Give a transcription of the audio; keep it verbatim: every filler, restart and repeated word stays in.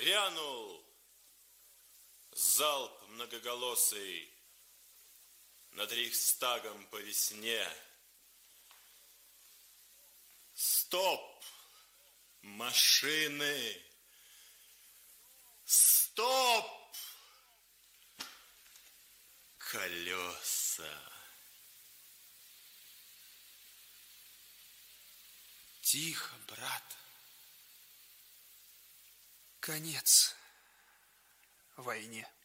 Грянул залп многоголосый над Рейхстагом по весне. Стоп, машины! Стоп, колеса! Тихо, брат. Конец войне.